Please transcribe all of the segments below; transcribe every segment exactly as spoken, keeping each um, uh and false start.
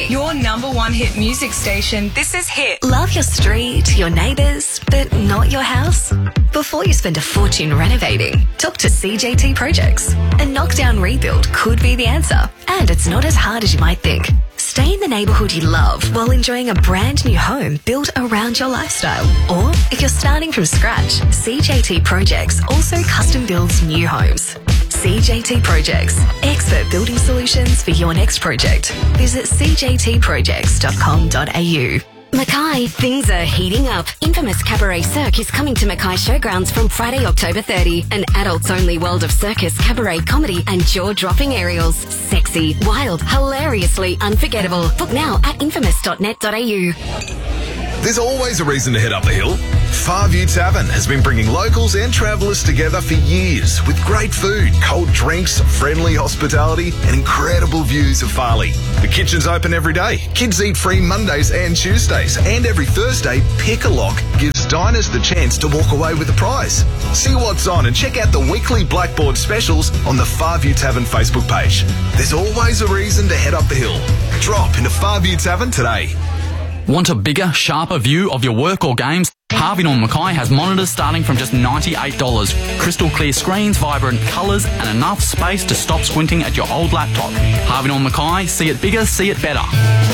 Mackay. Your number one hit music station. This is Hit. Love your street, your neighbours, but not your house? Before you spend a fortune renovating, talk to C J T Projects. A knockdown rebuild could be the answer, and it's not as hard as you might think. Stay in the neighbourhood you love while enjoying a brand new home built around your lifestyle. Or if you're starting from scratch, C J T Projects also custom builds new homes. C J T Projects, expert building solutions for your next project. Visit c j t projects dot com dot a u. Mackay, things are heating up. Infamous Cabaret Cirque is coming to Mackay Showgrounds from Friday, October thirtieth. An adults-only world of circus, cabaret, comedy and jaw-dropping aerials. Sexy, wild, hilariously unforgettable. Book now at infamous dot net dot a u. There's always a reason to head up the hill. Farview Tavern has been bringing locals and travellers together for years with great food, cold drinks, friendly hospitality and incredible views of Farley. The kitchen's open every day. Kids eat free Mondays and Tuesdays. And every Thursday, Pick a Lock gives diners the chance to walk away with a prize. See what's on and check out the weekly Blackboard specials on the Farview Tavern Facebook page. There's always a reason to head up the hill. Drop into Farview Tavern today. Want a bigger, sharper view of your work or games? Harvey Norman Mackay has monitors starting from just ninety-eight dollars. Crystal clear screens, vibrant colours and enough space to stop squinting at your old laptop. Harvey Norman Mackay, see it bigger, see it better.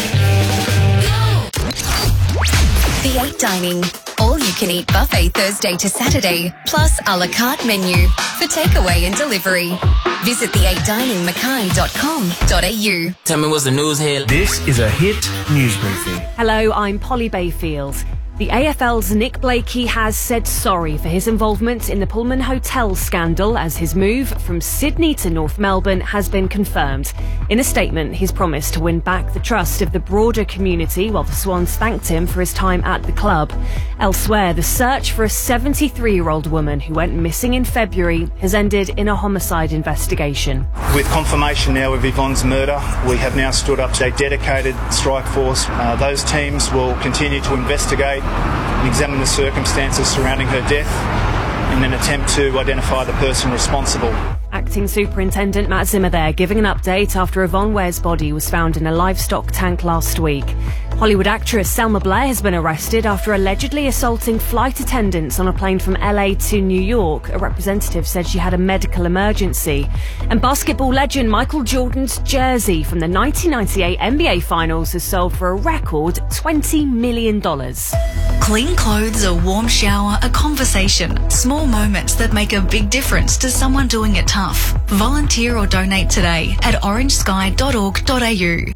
The eight Dining. All-you-can-eat buffet Thursday to Saturday, plus a la carte menu for takeaway and delivery. Visit the eight dining mackay dot com dot a u. Tell me what's the news here. This is a Hit News Briefing. Hello, I'm Polly Bayfield. The A F L's Nick Blakey has said sorry for his involvement in the Pullman Hotel scandal as his move from Sydney to North Melbourne has been confirmed. In a statement, he's promised to win back the trust of the broader community while the Swans thanked him for his time at the club. Elsewhere, the search for a seventy-three-year-old woman who went missing in February has ended in a homicide investigation. With confirmation now of Yvonne's murder, we have now stood up a dedicated strike force. Uh, those teams will continue to investigate and examine the circumstances surrounding her death in an attempt to identify the person responsible. Acting Superintendent Matt Zimmer there giving an update after Yvonne Ware's body was found in a livestock tank last week. Hollywood actress Selma Blair has been arrested after allegedly assaulting flight attendants on a plane from L A to New York. A representative said she had a medical emergency. And basketball legend Michael Jordan's jersey from the nineteen ninety-eight N B A Finals has sold for a record twenty million dollars. Clean clothes, a warm shower, a conversation. Small moments that make a big difference to someone doing it tough. Volunteer or donate today at orange sky dot org dot a u.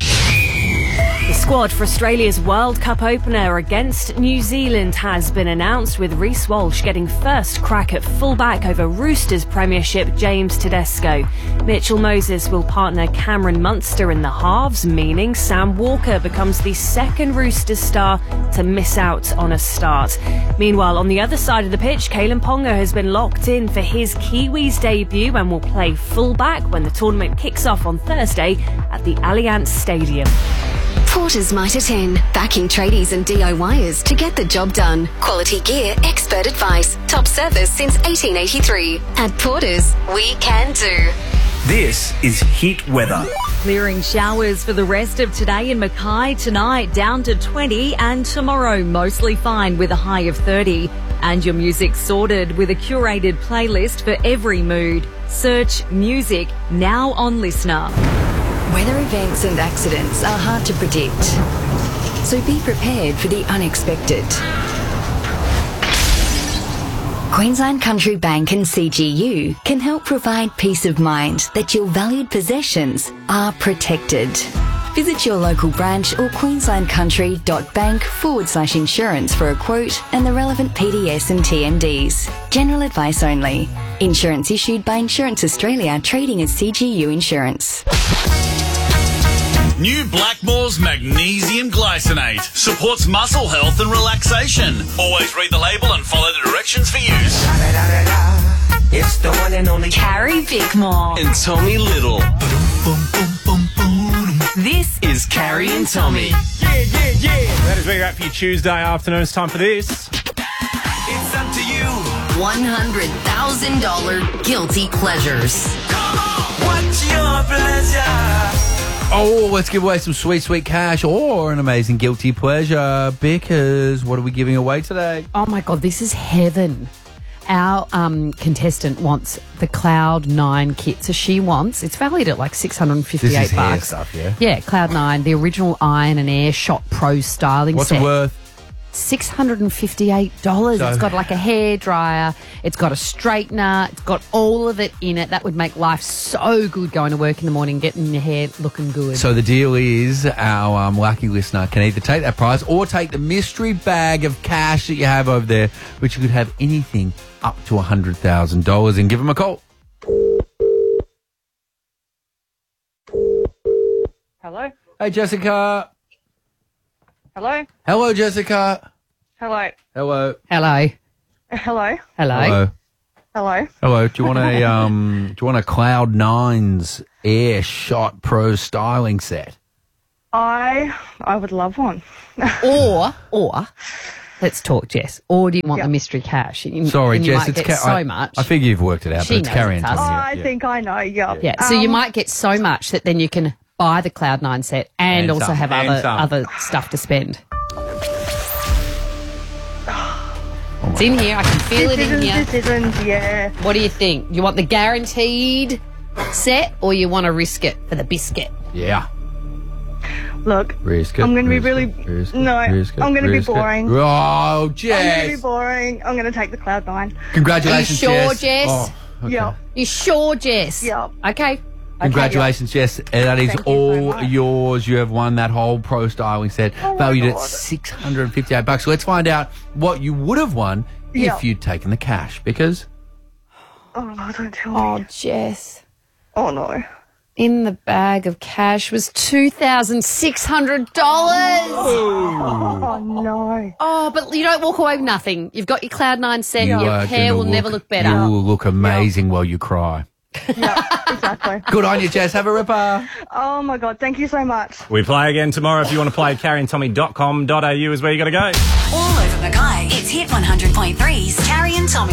The squad for Australia's World Cup opener against New Zealand has been announced, with Reece Walsh getting first crack at fullback over Roosters Premiership James Tedesco. Mitchell Moses will partner Cameron Munster in the halves, meaning Sam Walker becomes the second Roosters star to miss out on a start. Meanwhile, on the other side of the pitch, Kalen Ponga has been locked in for his Kiwis debut and will play fullback when the tournament kicks off on Thursday at the Allianz Stadium. Porter's Mitre ten, backing tradies and DIYers to get the job done. Quality gear, expert advice, top service since eighteen eighty-three. At Porter's, we can do. This is Hit Weather. Clearing showers for the rest of today in Mackay, tonight down to twenty, and tomorrow mostly fine with a high of thirty. And your music sorted with a curated playlist for every mood. Search music now on Listener. Weather events and accidents are hard to predict, so be prepared for the unexpected. Queensland Country Bank and C G U can help provide peace of mind that your valued possessions are protected. Visit your local branch or queenslandcountry.bank forward slash insurance for a quote and the relevant P D S and T M Ds. General advice only. Insurance issued by Insurance Australia, trading as C G U Insurance. New Blackmore's Magnesium Glycinate supports muscle health and relaxation. Always read the label and follow the directions for use. It's the one and only Carrie Bickmore and Tommy Little. This is Carrie and Tommy. Yeah, yeah, yeah. That is where you're at for your Tuesday afternoon. It's time for this. It's up to you. one hundred thousand dollars guilty pleasures. Come on. What's your pleasure? Oh, let's give away some sweet, sweet cash or an amazing guilty pleasure. Because what are we giving away today? Oh, my God, this is heaven. Our um, contestant wants the Cloud nine kit. So she wants, it's valued at like six hundred fifty-eight This is hair bucks. stuff, yeah? Yeah, Cloud nine, the original Iron and Air Shot Pro styling What's set. it worth? six hundred fifty-eight dollars. So- It's got like a hair dryer. It's got a straightener. It's got all of it in it. That would make life so good going to work in the morning, getting your hair looking good. So the deal is our um, lucky listener can either take that prize or take the mystery bag of cash that you have over there, which you could have anything up to one hundred thousand dollars, and give them a call. Hello? Hey, Jessica. Hello? Hello, Jessica. Hello? Hello. Hello. Hello? Hello. Hello. Hello? Hello. Do you want a um? Do you want a Cloud Nine's Air Shot Pro styling set? I I would love one. or, or, let's talk, Jess. Or do you want Yep. the mystery cash? You, Sorry, and you Jess. might it's get ca- so I, much. I figure you've worked it out, She but it's knows carrying it's us. Oh, time. I think I know, yeah. Yeah, so you Um, might get so much that then you can buy the Cloud nine set and, And also some, have and other some. other stuff to spend. It's in here. I can feel This it in isn't, here. this isn't, yeah. What do you think? You want the guaranteed set or you want to risk it for the biscuit? Yeah. Look, Risk it. I'm going to be risk really... it, risk it, no, risk it, I'm going to be risk it. boring. Oh, I'm going to Jess. be boring. I'm going to take the Cloud nine. Congratulations, Are you sure, Jess. Jess? Oh, okay. Yeah. You sure, Jess? Yeah. Okay. Congratulations, Jess. And that is Thank you so all much. yours. You have won that whole pro styling set, Oh my valued at God. six hundred fifty-eight bucks. So let's find out what you would have won Yeah. if you'd taken the cash. Because Oh, don't tell Oh, me. Jess. Oh, no. In the bag of cash was two thousand six hundred dollars. Oh, no. Oh, but you don't walk away with nothing. You've got your Cloud nine set. you Your are hair gonna will never look better. You will look amazing while you cry. Exactly. Good on you, Jess. Have a ripper. Oh, my God. Thank you so much. We play again tomorrow. If you want to play, carrie and tommy dot com dot a u is where you got to go. All over Mackay. It's Hit one hundred point three's Carrie and Tommy.